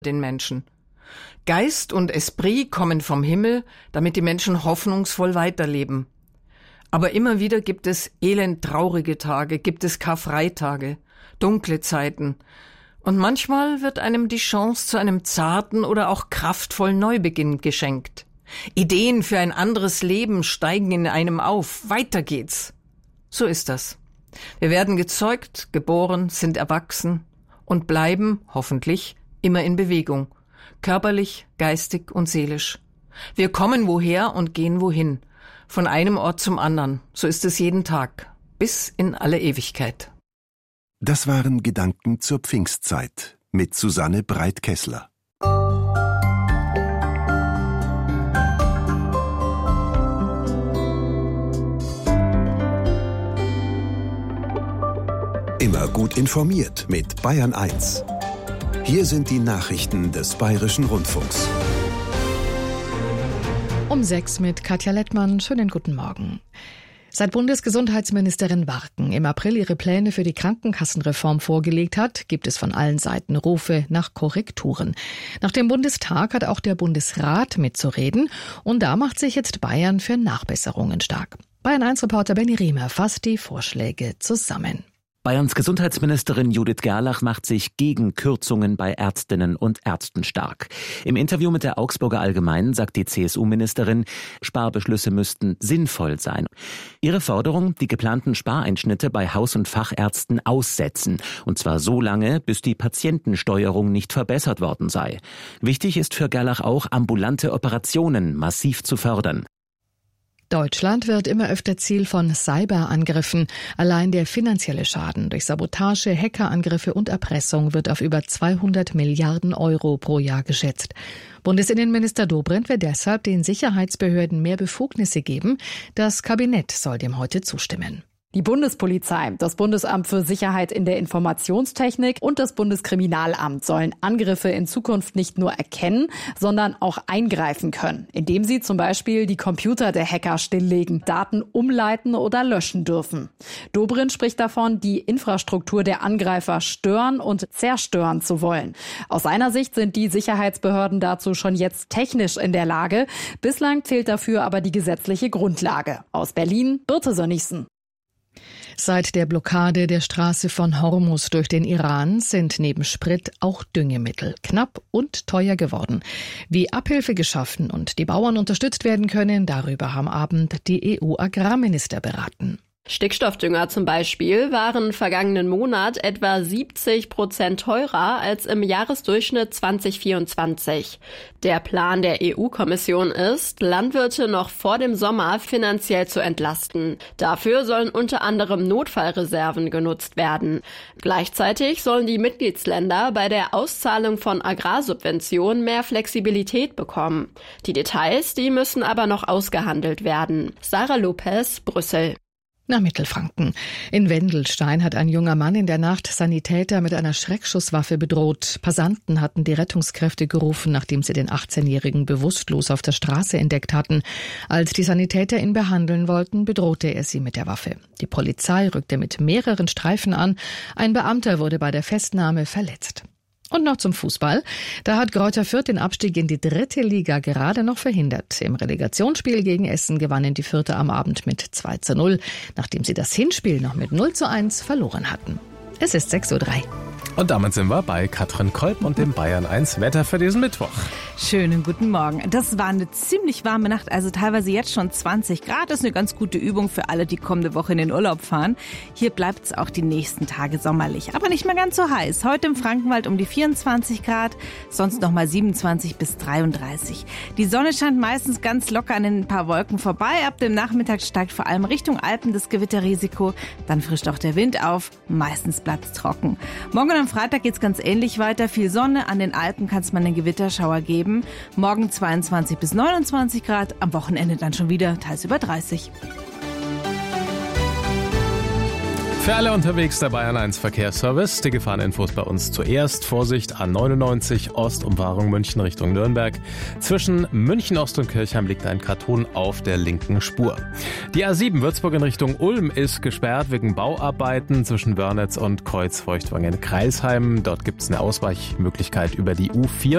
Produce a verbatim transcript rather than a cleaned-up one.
den Menschen. Geist und Esprit kommen vom Himmel, damit die Menschen hoffnungsvoll weiterleben. Aber immer wieder gibt es elendtraurige Tage, gibt es Karfreitage, dunkle Zeiten. Und manchmal wird einem die Chance zu einem zarten oder auch kraftvollen Neubeginn geschenkt. Ideen für ein anderes Leben steigen in einem auf. Weiter geht's. So ist das. Wir werden gezeugt, geboren, sind erwachsen und bleiben, hoffentlich, immer in Bewegung. Körperlich, geistig und seelisch. Wir kommen woher und gehen wohin. Von einem Ort zum anderen. So ist es jeden Tag. Bis in alle Ewigkeit. Das waren Gedanken zur Pfingstzeit mit Susanne Breit-Kessler. Immer gut informiert mit Bayern eins. Hier sind die Nachrichten des Bayerischen Rundfunks. Um sechs mit Katja Lettmann. Schönen guten Morgen. Seit Bundesgesundheitsministerin Warken im April ihre Pläne für die Krankenkassenreform vorgelegt hat, gibt es von allen Seiten Rufe nach Korrekturen. Nach dem Bundestag hat auch der Bundesrat mitzureden und da macht sich jetzt Bayern für Nachbesserungen stark. Bayern eins Reporter Benny Riemer fasst die Vorschläge zusammen. Bayerns Gesundheitsministerin Judith Gerlach macht sich gegen Kürzungen bei Ärztinnen und Ärzten stark. Im Interview mit der Augsburger Allgemeinen sagt die C S U-Ministerin, Sparbeschlüsse müssten sinnvoll sein. Ihre Forderung, die geplanten Spareinschnitte bei Haus- und Fachärzten aussetzen. Und zwar so lange, bis die Patientensteuerung nicht verbessert worden sei. Wichtig ist für Gerlach auch, ambulante Operationen massiv zu fördern. Deutschland wird immer öfter Ziel von Cyberangriffen. Allein der finanzielle Schaden durch Sabotage, Hackerangriffe und Erpressung wird auf über zweihundert Milliarden Euro pro Jahr geschätzt. Bundesinnenminister Dobrindt will deshalb den Sicherheitsbehörden mehr Befugnisse geben. Das Kabinett soll dem heute zustimmen. Die Bundespolizei, das Bundesamt für Sicherheit in der Informationstechnik und das Bundeskriminalamt sollen Angriffe in Zukunft nicht nur erkennen, sondern auch eingreifen können, indem sie zum Beispiel die Computer der Hacker stilllegen, Daten umleiten oder löschen dürfen. Dobrindt spricht davon, die Infrastruktur der Angreifer stören und zerstören zu wollen. Aus seiner Sicht sind die Sicherheitsbehörden dazu schon jetzt technisch in der Lage. Bislang fehlt dafür aber die gesetzliche Grundlage. Aus Berlin, Birte Sönnigsen. Seit der Blockade der Straße von Hormuz durch den Iran sind neben Sprit auch Düngemittel knapp und teuer geworden. Wie Abhilfe geschaffen und die Bauern unterstützt werden können, darüber haben am Abend die E U-Agrarminister beraten. Stickstoffdünger zum Beispiel waren vergangenen Monat etwa siebzig Prozent teurer als im Jahresdurchschnitt zwanzig vierundzwanzig. Der Plan der E U-Kommission ist, Landwirte noch vor dem Sommer finanziell zu entlasten. Dafür sollen unter anderem Notfallreserven genutzt werden. Gleichzeitig sollen die Mitgliedsländer bei der Auszahlung von Agrarsubventionen mehr Flexibilität bekommen. Die Details, die müssen aber noch ausgehandelt werden. Sarah Lopez, Brüssel. Nach Mittelfranken. In Wendelstein hat ein junger Mann in der Nacht Sanitäter mit einer Schreckschusswaffe bedroht. Passanten hatten die Rettungskräfte gerufen, nachdem sie den achtzehnjährigen bewusstlos auf der Straße entdeckt hatten. Als die Sanitäter ihn behandeln wollten, bedrohte er sie mit der Waffe. Die Polizei rückte mit mehreren Streifen an. Ein Beamter wurde bei der Festnahme verletzt. Und noch zum Fußball. Da hat Greuther Fürth den Abstieg in die dritte Liga gerade noch verhindert. Im Relegationsspiel gegen Essen gewannen die Fürther am Abend mit zwei zu null, nachdem sie das Hinspiel noch mit null zu eins verloren hatten. Es ist sechs Uhr drei. Und damit sind wir bei Katrin Kolb und dem Bayern eins Wetter für diesen Mittwoch. Schönen guten Morgen. Das war eine ziemlich warme Nacht, also teilweise jetzt schon zwanzig Grad. Das ist eine ganz gute Übung für alle, die kommende Woche in den Urlaub fahren. Hier bleibt es auch die nächsten Tage sommerlich, aber nicht mehr ganz so heiß. Heute im Frankenwald um die vierundzwanzig Grad, sonst noch mal siebenundzwanzig bis dreiunddreißig. Die Sonne scheint meistens ganz locker an ein paar Wolken vorbei. Ab dem Nachmittag steigt vor allem Richtung Alpen das Gewitterrisiko. Dann frischt auch der Wind auf, meistens bleibt es trocken. Morgen am Freitag geht es ganz ähnlich weiter. Viel Sonne, an den Alpen kann es mal einen Gewitterschauer geben. Morgen zweiundzwanzig bis neunundzwanzig Grad, am Wochenende dann schon wieder teils über dreißig. Für alle unterwegs der Bayern eins Verkehrsservice. Die Gefahreninfos bei uns zuerst. Vorsicht, A neunundneunzig Ostumfahrung München Richtung Nürnberg. Zwischen München Ost und Kirchheim liegt ein Karton auf der linken Spur. Die A sieben Würzburg in Richtung Ulm ist gesperrt wegen Bauarbeiten zwischen Wörnitz und Kreuzfeuchtwangen-Kreisheim. Dort gibt es eine Ausweichmöglichkeit über die U vier.